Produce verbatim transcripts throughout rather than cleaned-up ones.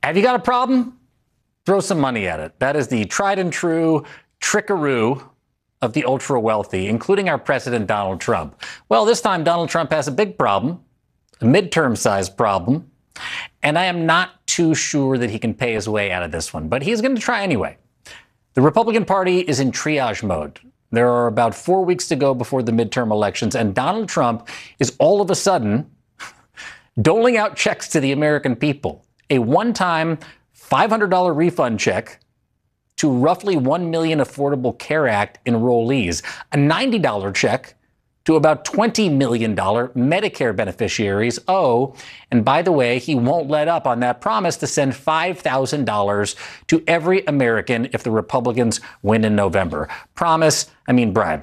Have you got a problem? Throw some money at it. That is the tried and true trickaroo of the ultra wealthy, including our president, Donald Trump. Well, this time Donald Trump has a big problem, a midterm sized problem, and I am not too sure that he can pay his way out of this one, but he's going to try anyway. The Republican Party is in triage mode. There are about four weeks to go before the midterm elections, and Donald Trump is all of a sudden doling out checks to the American people. A one-time five hundred dollars refund check to roughly one million Affordable Care Act enrollees, a ninety dollars check to about twenty million dollars Medicare beneficiaries. Oh, and by the way, he won't let up on that promise to send five thousand dollars to every American if the Republicans win in November. Promise, I mean bribe.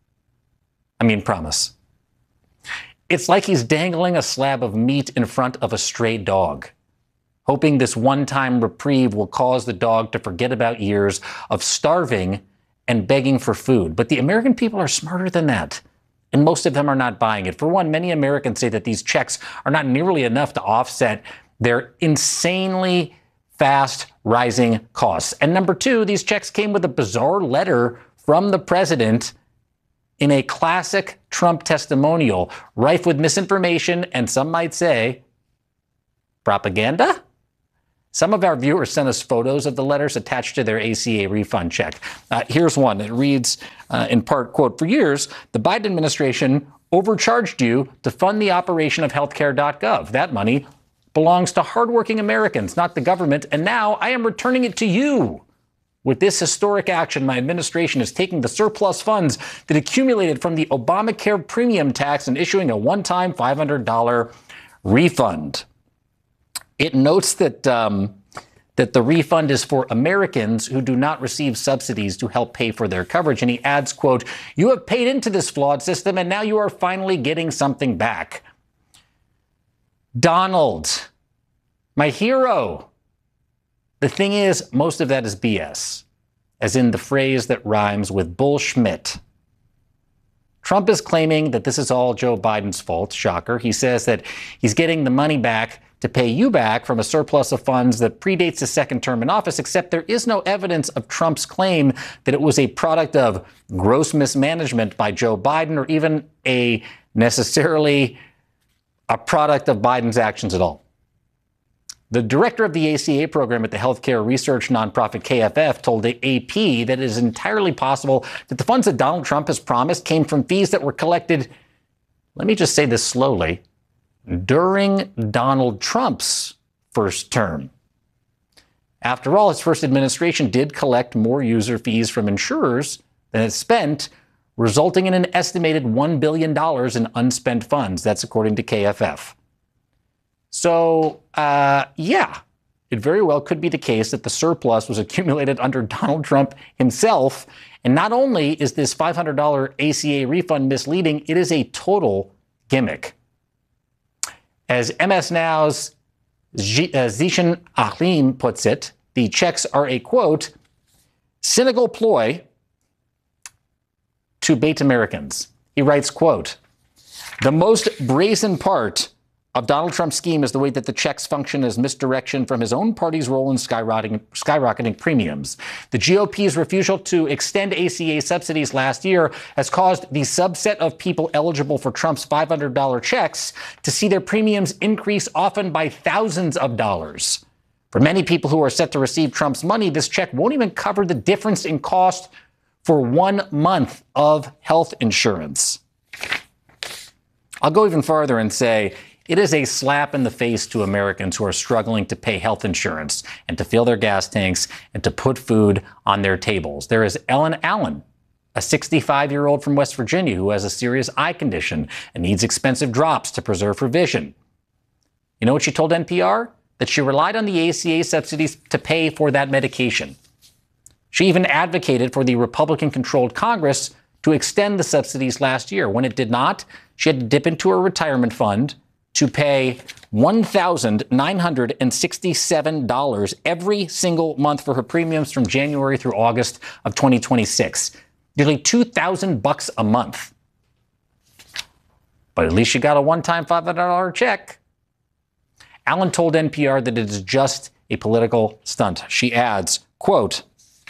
I mean promise. It's like he's dangling a slab of meat in front of a stray dog, hoping this one-time reprieve will cause the dog to forget about years of starving and begging for food. But the American people are smarter than that, and most of them are not buying it. For one, many Americans say that these checks are not nearly enough to offset their insanely fast rising costs. And number two, these checks came with a bizarre letter from the president in a classic Trump testimonial, rife with misinformation and some might say propaganda. Some of our viewers sent us photos of the letters attached to their A C A refund check. Uh, here's one. It reads, uh, in part, quote, "For years, the Biden administration overcharged you to fund the operation of healthcare dot gov. That money belongs to hardworking Americans, not the government, and now I am returning it to you. With this historic action, my administration is taking the surplus funds that accumulated from the Obamacare premium tax and issuing a one-time five hundred dollars refund." It notes that um, that the refund is for Americans who do not receive subsidies to help pay for their coverage. And he adds, quote, "You have paid into this flawed system, and now you are finally getting something back." Donald, my hero. The thing is, most of that is B S, as in the phrase that rhymes with bullschmidt. Trump is claiming that this is all Joe Biden's fault. Shocker. He says that he's getting the money back to pay you back from a surplus of funds that predates his second term in office, except there is no evidence of Trump's claim that it was a product of gross mismanagement by Joe Biden or even a necessarily a product of Biden's actions at all. The director of the A C A program at the healthcare research nonprofit K F F told the A P that it is entirely possible that the funds that Donald Trump has promised came from fees that were collected, let me just say this slowly, during Donald Trump's first term. After all, his first administration did collect more user fees from insurers than it spent, resulting in an estimated one billion dollars in unspent funds. That's according to K F F. So, uh, yeah, it very well could be the case that the surplus was accumulated under Donald Trump himself. And not only is this five hundred dollars A C A refund misleading, it is a total gimmick. As M S Now's Zeeshan Ahlim puts it, the checks are a, quote, cynical ploy to bait Americans. He writes, quote, "The most brazen part of Donald Trump's scheme is the way that the checks function as misdirection from his own party's role in skyrocketing, skyrocketing premiums. The G O P's refusal to extend A C A subsidies last year has caused the subset of people eligible for Trump's five hundred dollars checks to see their premiums increase often by thousands of dollars. For many people who are set to receive Trump's money, this check won't even cover the difference in cost for one month of health insurance." I'll go even farther and say, it is a slap in the face to Americans who are struggling to pay health insurance and to fill their gas tanks and to put food on their tables. There is Ellen Allen, a sixty-five-year-old from West Virginia who has a serious eye condition and needs expensive drops to preserve her vision. You know what she told N P R? That she relied on the A C A subsidies to pay for that medication. She even advocated for the Republican-controlled Congress to extend the subsidies last year. When it did not, she had to dip into her retirement fund to pay one thousand nine hundred sixty-seven dollars every single month for her premiums from January through August of twenty twenty-six. Nearly two thousand bucks a month. But at least she got a one-time five hundred dollars check. Allen told N P R that it is just a political stunt. She adds, quote,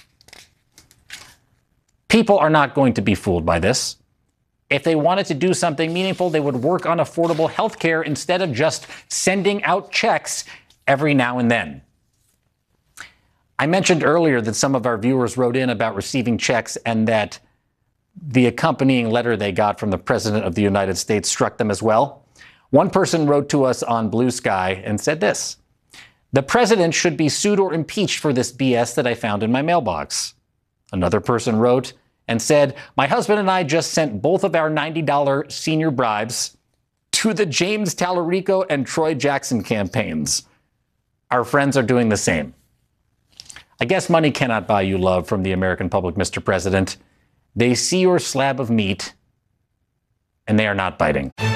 "People are not going to be fooled by this. If they wanted to do something meaningful, they would work on affordable health care instead of just sending out checks every now and then." I mentioned earlier that some of our viewers wrote in about receiving checks and that the accompanying letter they got from the President of the United States struck them as well. One person wrote to us on Blue Sky and said this: "The president should be sued or impeached for this B S that I found in my mailbox." Another person wrote and said, "My husband and I just sent both of our ninety dollars senior bribes to the James Tallarico and Troy Jackson campaigns. Our friends are doing the same." I guess money cannot buy you love from the American public, Mister President. They see your slab of meat, and they are not biting.